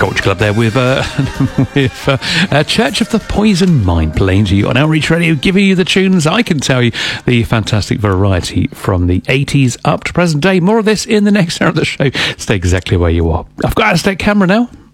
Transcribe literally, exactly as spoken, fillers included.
Culture Club there with, uh, with uh, uh, Church of the Poison Mind playing to you on Outreach Radio, giving you the tunes. I can tell you the fantastic variety from the eighties up to present day. More of this in the next hour of the show. Stay exactly where you are. I've got a state camera now.